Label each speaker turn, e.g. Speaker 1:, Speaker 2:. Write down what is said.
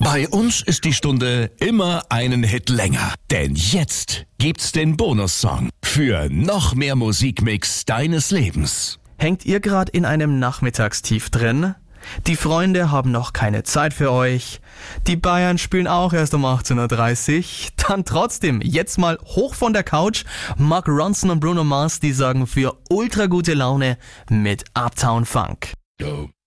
Speaker 1: Bei uns ist die Stunde immer einen Hit länger. Denn jetzt gibt's den Bonussong für noch mehr Musikmix deines Lebens.
Speaker 2: Hängt ihr gerade in einem Nachmittagstief drin? Die Freunde haben noch keine Zeit für euch. Die Bayern spielen auch erst um 18.30 Uhr. Dann trotzdem, jetzt mal hoch von der Couch. Mark Ronson und Bruno Mars, die sorgen für ultra gute Laune mit Uptown Funk.
Speaker 1: Yo.